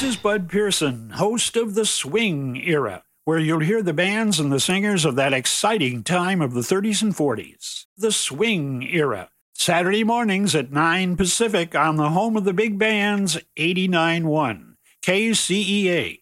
This is Bud Pearson, host of The Swing Era, where you'll hear the bands and the singers of that exciting time of the 30s and 40s. The Swing Era, Saturday mornings at 9 Pacific on the home of the big bands, 89.1 KCEA.